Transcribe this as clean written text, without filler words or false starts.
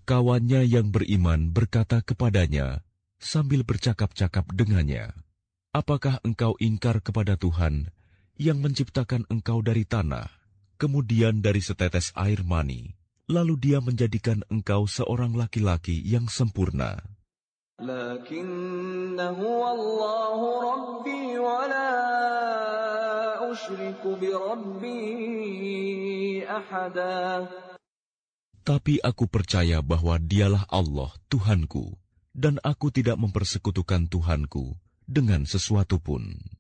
Kawannya yang beriman berkata kepadanya sambil bercakap-cakap dengannya, "Apakah engkau ingkar kepada Tuhan yang menciptakan engkau dari tanah, kemudian dari setetes air mani, lalu Dia menjadikan engkau seorang laki-laki yang sempurna? لكنه والله ربي ولا أشرك بربي أحدا." Tapi aku percaya bahwa Dialah Allah Tuhanku, dan aku tidak mempersekutukan Tuhanku dengan sesuatu pun.